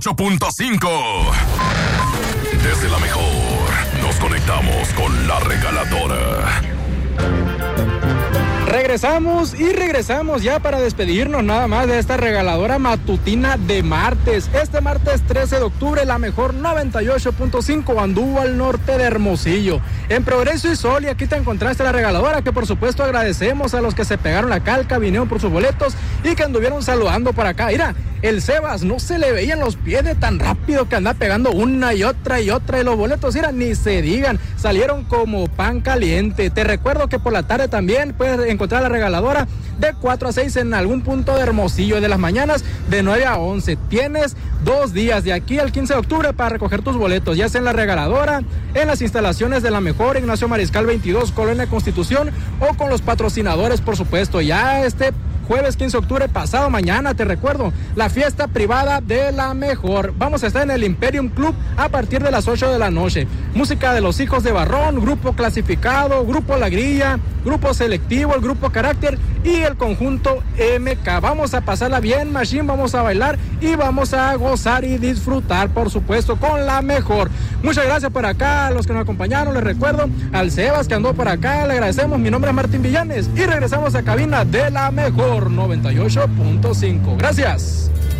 8.5. Desde la mejor, nos conectamos con la regaladora. Regresamos ya para despedirnos nada más de esta regaladora matutina de martes. Este martes 13 de octubre, la mejor 98.5 anduvo al norte de Hermosillo, en Progreso y Sol, y aquí te encontraste la regaladora, que por supuesto agradecemos a los que se pegaron la calca, vinieron por sus boletos y que anduvieron saludando por acá. Mira, el Sebas no se le veían los pies de tan rápido que anda pegando una y otra y los boletos, mira, ni se digan, salieron como pan caliente. Te recuerdo que por la tarde también puedes encontrar la regaladora de 4 a 6 en algún punto de Hermosillo, de las mañanas de 9 a 11. Tienes 2 días de aquí al 15 de octubre para recoger tus boletos, ya sea en la regaladora, en las instalaciones de la mejor Ignacio Mariscal 22, Colonia Constitución, o con los patrocinadores, por supuesto. Ya este jueves 15 de octubre, pasado mañana, te recuerdo, la fiesta privada de la mejor. Vamos a estar en el Imperium Club a partir de las 8 de la noche. Música de los Hijos de Barrón, Grupo Clasificado, Grupo La Grilla, Grupo Selectivo, el Grupo Carácter y el conjunto MK. Vamos a pasarla bien, Machine, vamos a bailar y vamos a gozar y disfrutar, por supuesto, con la mejor. Muchas gracias por acá a los que nos acompañaron. Les recuerdo al Sebas que andó por acá, le agradecemos. Mi nombre es Martín Villanes y regresamos a cabina de la mejor 98.5. Gracias.